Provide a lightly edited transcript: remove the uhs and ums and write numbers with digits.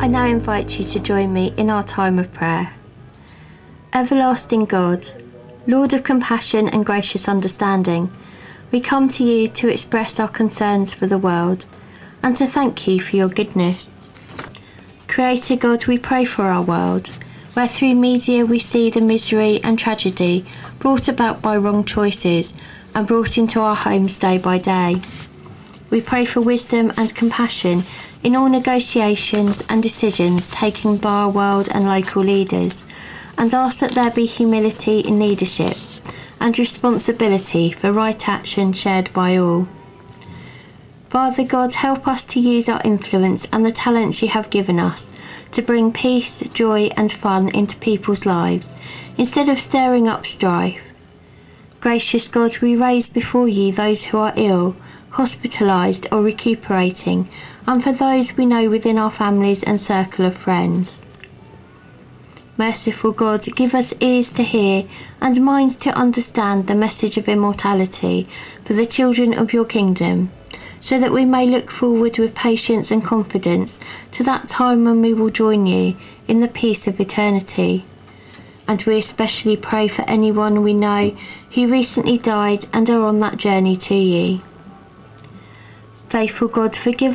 I now invite you to join me in our time of prayer. Everlasting God, Lord of compassion and gracious understanding, we come to you to express our concerns for the world and to thank you for your goodness. Creator God, we pray for our world, where through media we see the misery and tragedy brought about by wrong choices and brought into our homes day by day. We pray for wisdom and compassion in all negotiations and decisions taken by our world and local leaders, and ask that there be humility in leadership and responsibility for right action shared by all. Father God, help us to use our influence and the talents you have given us to bring peace, joy and fun into people's lives, instead of stirring up strife. Gracious God, we raise before you those who are ill, hospitalised or recuperating, and for those we know within our families and circle of friends. Merciful God, give us ears to hear and minds to understand the message of immortality for the children of your kingdom, so that we may look forward with patience and confidence to that time when we will join you in the peace of eternity. And we especially pray for anyone we know who recently died and are on that journey to you. Faithful God, forgive